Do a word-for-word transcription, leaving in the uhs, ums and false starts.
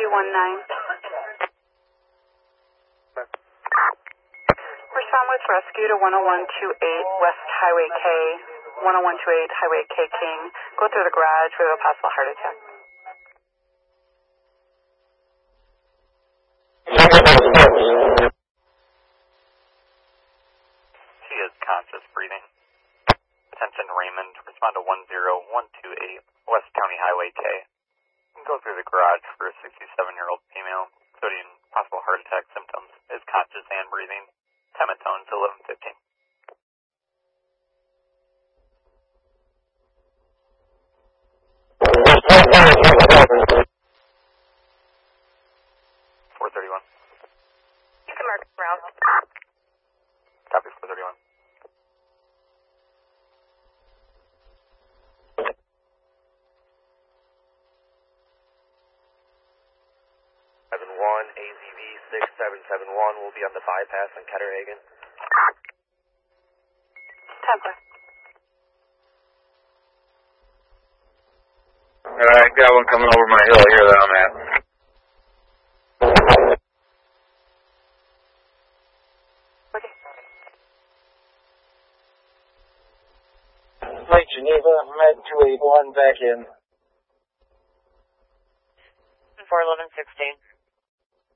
one nine. Respond with rescue to one oh one two eight West Highway K, one oh one two eight Highway K King. Go through the garage with a possible heart attack. She is conscious breathing. Attention Raymond, respond to one oh one two eight West County Highway K. Go through the garage for a sixty-seven-year-old female, including possible heart attack symptoms, is conscious and breathing. Time at tones eleven fifteen. four thirty-one. You can mark route. Copy four thirty-one. seven one, A Z V six seven seven one will be on the bypass on Ketterhagen. Templar. Alright, got one coming over my hill here that I'm at. Okay. Lake Geneva, Med two eight one back in. four eleven sixteen.